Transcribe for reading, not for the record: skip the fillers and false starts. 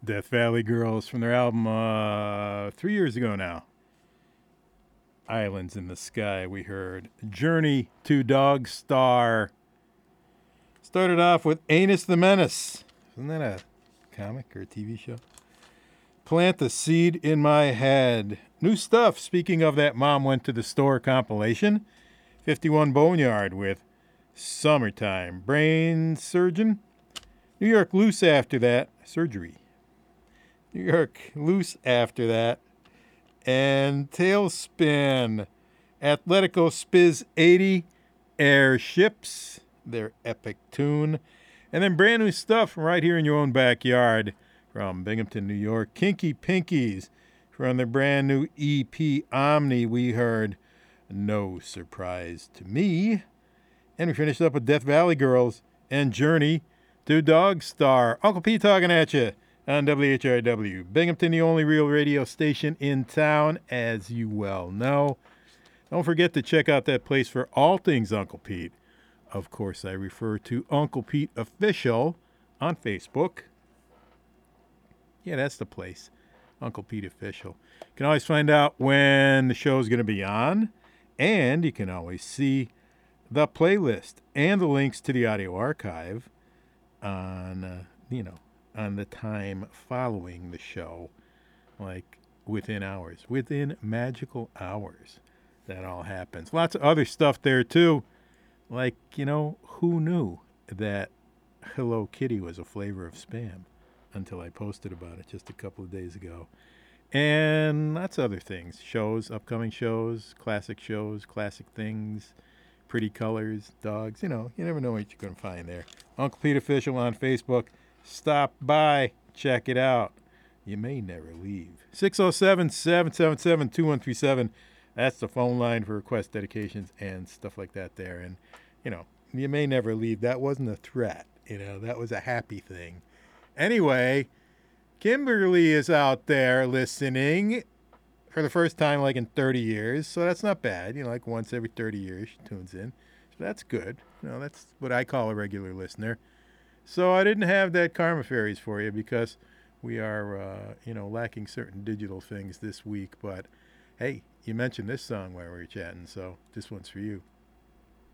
Death Valley Girls from their album 3 years ago now. Islands in the Sky, we heard. Journey to Dog Star. Started off with Anus the Menace. Isn't that a comic or a TV show? Plant the Seed in My Head. New stuff, speaking of that Mom Went to the Store compilation. 51 Boneyard with Summertime. Brain Surgeon. New York Loose after that. Surgery. New York Loose after that. And Tailspin. Atletico Spiz 80. Airships. Their epic tune. And then brand new stuff from right here in your own backyard from Binghamton, New York. Kinky Pinkies from their brand new EP Omni. We heard No Surprise to Me. And we finished up with Death Valley Girls and Journey to Dog Star. Uncle P talking at you on WHRW. Binghamton, the only real radio station in town, as you well know. Don't forget to check out that place for all things Uncle Pete. Of course, I refer to Uncle Pete Official on Facebook. Yeah, that's the place. Uncle Pete Official. You can always find out when the show is going to be on, and you can always see the playlist and the links to the audio archive on, on the time following the show, like within hours, within magical hours. That all happens. Lots of other stuff there, too. Like, who knew that Hello Kitty was a flavor of Spam until I posted about it just a couple of days ago. And lots of other things. Shows, upcoming shows, classic things, pretty colors, dogs. You never know what you're going to find there. Uncle Pete Official on Facebook. Stop by. Check it out. You may never leave. 607-777-2137. That's the phone line for request dedications and stuff like that there. And, you may never leave. That wasn't a threat. That was a happy thing. Anyway, Kimberly is out there listening for the first time like in 30 years. So that's not bad. Like once every 30 years she tunes in. So that's good. That's what I call a regular listener. So I didn't have that Karma Fairies for you because we are, lacking certain digital things this week. But, hey, you mentioned this song while we were chatting, so this one's for you.